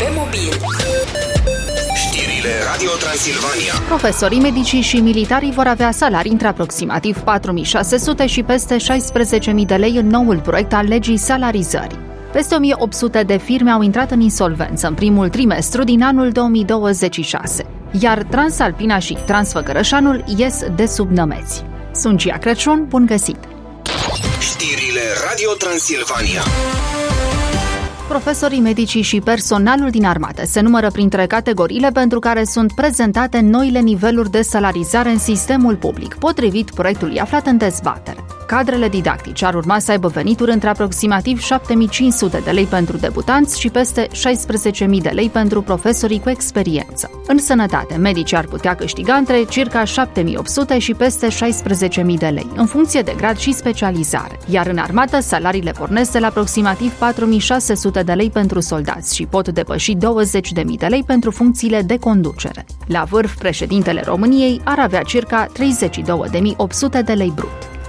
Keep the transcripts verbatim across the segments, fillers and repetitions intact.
pe mobil. Știrile Radio Transilvania. Profesorii, medicii și militarii vor avea salarii între aproximativ patru mii șase sute și peste șaisprezece mii de lei în noul proiect al legii salarizării. Peste o mie opt sute de firme au intrat în insolvență în primul trimestru din anul două mii douăzeci și șase, iar Transalpina și Transfăgărășanul ies de sub nămeți. Sunt Gia Crăciun, bun găsit! Știrile Radio Transilvania. Profesorii, medicii și personalul din armată se numără printre categoriile pentru care sunt prezentate noile niveluri de salarizare în sistemul public, potrivit proiectului aflat în dezbatere. Cadrele didactice ar urma să aibă venituri între aproximativ șapte mii cinci sute de lei pentru debutanți și peste șaisprezece mii de lei pentru profesorii cu experiență. În sănătate, medicii ar putea câștiga între circa șapte mii opt sute și peste șaisprezece mii de lei, în funcție de grad și specializare. Iar în armată, salariile pornesc de la aproximativ patru mii șase sute de lei pentru soldați și pot depăși douăzeci de mii de lei pentru funcțiile de conducere. La vârf, președintele României ar avea circa treizeci și două de mii opt sute de lei brut.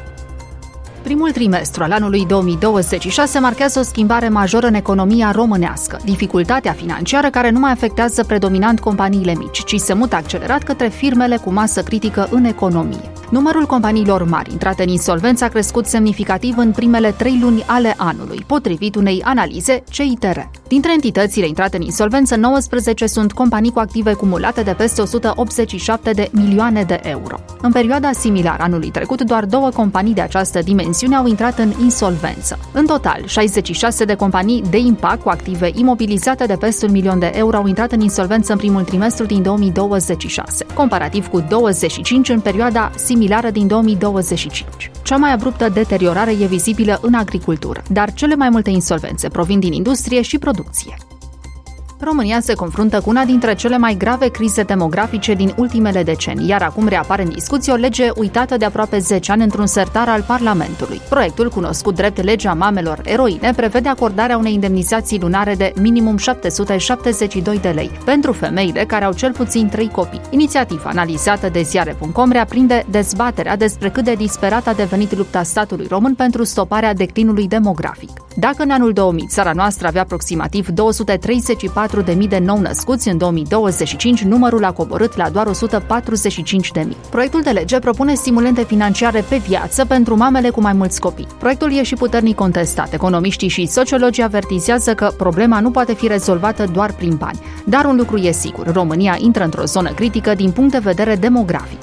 Primul trimestru al anului două mii douăzeci și șase marchează o schimbare majoră în economia românească, dificultatea financiară care nu mai afectează predominant companiile mici, ci se mută accelerat către firmele cu masă critică în economie. Numărul companiilor mari intrate în insolvență a crescut semnificativ în primele trei luni ale anului, potrivit unei analize C I T R. Dintre entitățile intrate în insolvență, nouăsprezece sunt companii cu active cumulate de peste o sută optzeci și șapte de milioane de euro. În perioada similară anului trecut, doar două companii de această dimensiune au intrat în insolvență. În total, șaizeci și șase de companii de impact cu active imobilizate de peste un milion de euro au intrat în insolvență în primul trimestru din două mii douăzeci și șase, comparativ cu douăzeci și cinci în perioada similară din două mii douăzeci și cinci. Cea mai abruptă deteriorare e vizibilă în agricultură, dar cele mai multe insolvențe provin din industrie și producție. România se confruntă cu una dintre cele mai grave crize demografice din ultimele decenii, iar acum reapare în discuție o lege uitată de aproape zece ani într-un sertar al Parlamentului. Proiectul, cunoscut drept Legea Mamelor Eroine, prevede acordarea unei indemnizații lunare de minimum șapte sute șaptezeci și doi de lei pentru femeile care au cel puțin trei copii. Inițiativa analizată de ziare punct com reaprinde dezbaterea despre cât de disperată a devenit lupta statului român pentru stoparea declinului demografic. Dacă în anul două mii țara noastră avea aproximativ două sute treizeci și patru de mii de nou născuți, în două mii douăzeci și cinci numărul a coborât la doar o sută patruzeci și cinci de mii. Proiectul de lege propune stimulente financiare pe viață pentru mamele cu mai mulți copii. Proiectul e și puternic contestat. Economiștii și sociologii avertizează că problema nu poate fi rezolvată doar prin bani. Dar un lucru e sigur, România intră într-o zonă critică din punct de vedere demografic.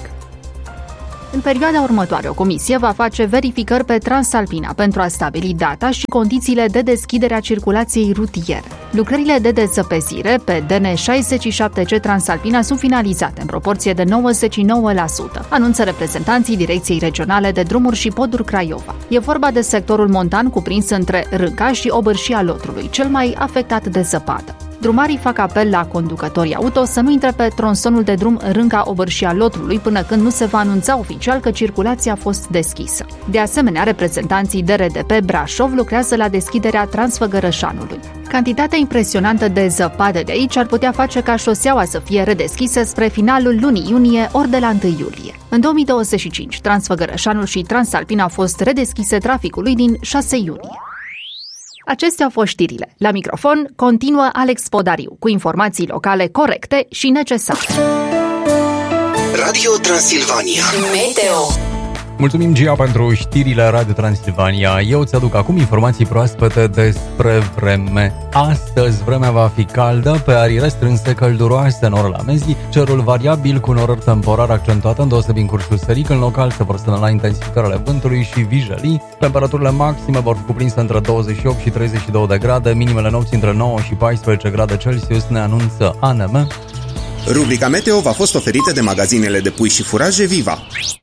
În perioada următoare, o comisie va face verificări pe Transalpina pentru a stabili data și condițiile de deschidere a circulației rutiere. Lucrările de dezăpezire pe D N șaizeci și șapte C Transalpina sunt finalizate în proporție de nouăzeci și nouă la sută, anunță reprezentanții Direcției Regionale de Drumuri și Poduri Craiova. E vorba de sectorul montan cuprins între Rânca și Obârșia Lotrului, cel mai afectat de zăpadă. Drumarii fac apel la conducătorii auto să nu intre pe tronsonul de drum Rânca-Obârșia Lotrului până când nu se va anunța oficial că circulația a fost deschisă. De asemenea, reprezentanții D R D P Brașov lucrează la deschiderea Transfăgărășanului. Cantitatea impresionantă de zăpadă de aici ar putea face ca șoseaua să fie redeschisă spre finalul lunii iunie ori de la întâi iulie. În două mii douăzeci și cinci, Transfăgărășanul și Transalpina au fost redeschise traficului din șase iunie. Acestea au fost știrile. La microfon continuă Alex Podariu, cu informații locale corecte și necesare. Radio Transilvania Meteo. Mulțumim, Gia, pentru știrile Radio Transilvania. Eu ți-aduc acum informații proaspete despre vreme. Astăzi vremea va fi caldă, pe arii restrânse, călduroase în orele amezii, cerul variabil cu norări temporar accentuate, îndeosebi în cursul serii, când local se vor semnala intensificările vântului și vijelii. Temperaturile maxime vor fi cuprinse între douăzeci și opt și treizeci și doi de grade, minimele nopții între nouă și paisprezece grade Celsius, ne anunță A N M. Rubrica Meteo v-a fost oferită de magazinele de pui și furaje Viva.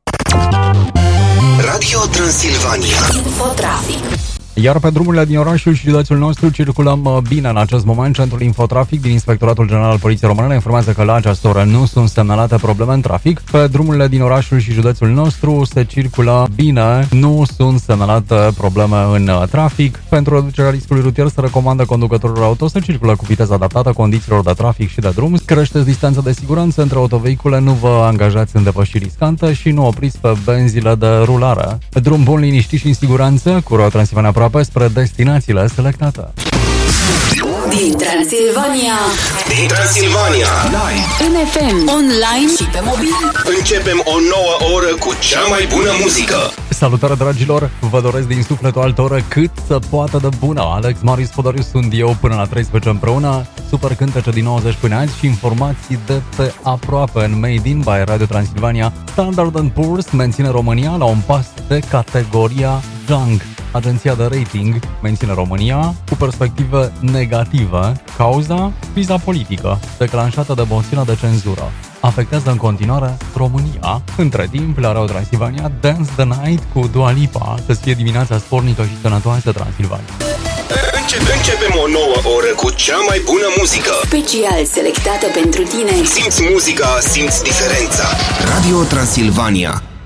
Radio Transilvania Infotrafic. Iar pe drumurile din orașul și județul nostru circulăm bine în acest moment. Centrul Infotrafic din Inspectoratul General al Poliției Române informează că la această oră nu sunt semnalate probleme în trafic. Pe drumurile din orașul și județul nostru se circulă bine, nu sunt semnalate probleme în trafic. Pentru reducerea riscului rutier se recomandă conducătorilor auto să circulă cu viteză adaptată condițiilor de trafic și de drum. Creșteți distanța de siguranță între autovehicule, nu vă angajați în depășiri riscante și nu opriți pe benzile de rulare. Drum bun, liniștit și în siguranță cu Road Transilvania aproape spre destinațiile selectate. Din Transilvania. Din Transilvania. Live. În F M, online și pe mobil. Începem o nouă oră cu cea mai bună muzică. Salutare, dragilor! Vă doresc din suflet o altă oră cât să poată de bună. Alex Marius Podariu sunt eu până la treisprezece împreună. Super cântece din nouăzeci până azi și informații de pe aproape în Made in by Radio Transilvania. Standard and Poor's menține România la un pas de categoria Junk. Agenția de rating menține România cu perspectivă negativă. Cauza? Criza politică, declanșată de moțiunea de cenzură. Afectează în continuare România. Între timp, la Radio Transilvania, Dance the Night cu Dua Lipa, să fie dimineața spornică și sănătoasă Transilvania. Începem o nouă oră cu cea mai bună muzică. Special selectată pentru tine. Simți muzica, simți diferența. Radio Transilvania.